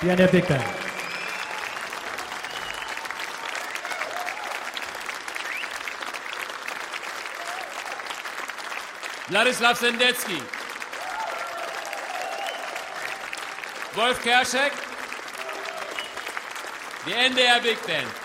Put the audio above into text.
die NDR Big Band. Wladislaw Sendecki, Wolf Kerschek, die NDR Big Band.